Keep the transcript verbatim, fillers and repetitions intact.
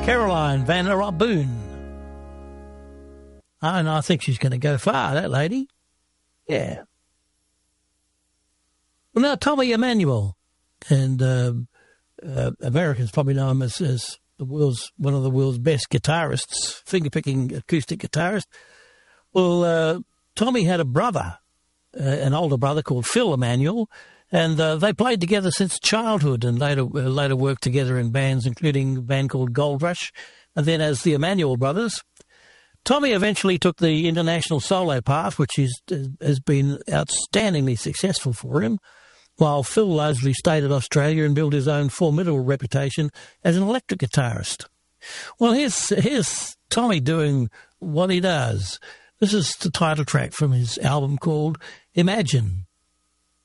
Caroline Van Boone. Oh, and I think she's going to go far, that lady. Yeah. Well, now, Tommy Emmanuel, and um, uh, Americans probably know him as, as the world's one of the world's best guitarists, finger-picking acoustic guitarist. Well, uh, Tommy had a brother, uh, an older brother called Phil Emmanuel, and uh, they played together since childhood and later uh, later worked together in bands, including a band called Gold Rush, and then as the Emmanuel Brothers. Tommy eventually took the international solo path, which is, has been outstandingly successful for him, while Phil largely stayed in Australia and built his own formidable reputation as an electric guitarist. Well, here's, here's Tommy doing what he does. This is the title track from his album called Imagine.